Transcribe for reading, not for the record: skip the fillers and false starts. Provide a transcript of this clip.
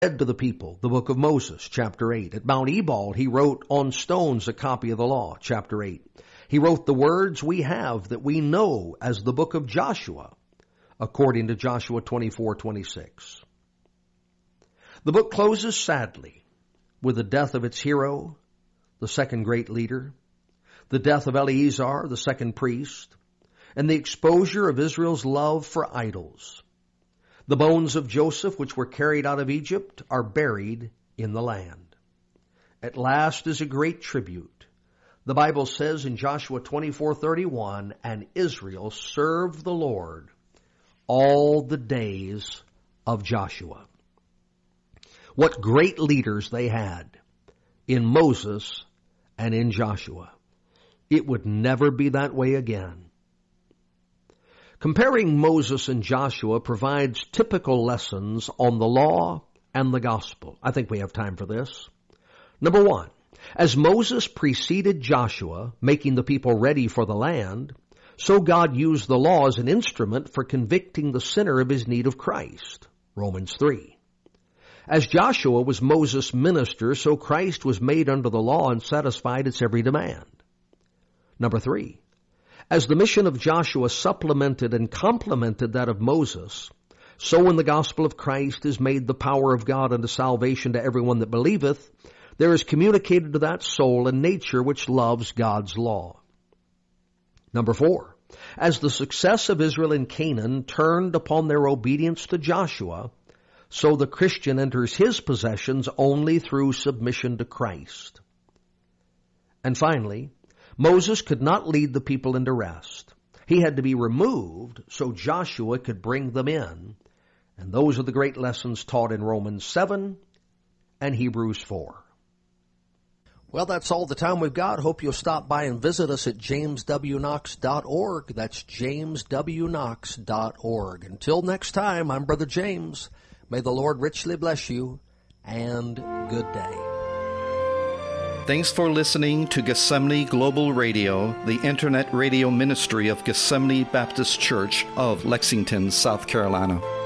Said to the people, the book of Moses, chapter 8. At Mount Ebal, he wrote on stones a copy of the law, chapter 8. He wrote the words we have that we know as the book of Joshua, according to Joshua 24:26. The book closes sadly with the death of its hero, the second great leader, the death of Eleazar, the second priest, and the exposure of Israel's love for idols. The bones of Joseph, which were carried out of Egypt, are buried in the land. At last is a great tribute. The Bible says in Joshua 24:31, and Israel served the Lord all the days of Joshua. What great leaders they had in Moses and in Joshua. It would never be that way again. Comparing Moses and Joshua provides typical lessons on the law and the gospel. I think we have time for this. Number one, as Moses preceded Joshua, making the people ready for the land, so God used the law as an instrument for convicting the sinner of his need of Christ. Romans 3. As Joshua was Moses' minister, so Christ was made under the law and satisfied its every demand. Number three, as the mission of Joshua supplemented and complemented that of Moses, so when the gospel of Christ is made the power of God unto salvation to everyone that believeth, there is communicated to that soul a nature which loves God's law. Number four, as the success of Israel in Canaan turned upon their obedience to Joshua, so the Christian enters his possessions only through submission to Christ. And finally, Moses could not lead the people into rest. He had to be removed so Joshua could bring them in. And those are the great lessons taught in Romans 7 and Hebrews 4. Well, that's all the time we've got. Hope you'll stop by and visit us at jameswknox.org. That's jameswknox.org. Until next time, I'm Brother James. May the Lord richly bless you, and good day. Thanks for listening to Gethsemane Global Radio, the internet radio ministry of Gethsemane Baptist Church of Lexington, South Carolina.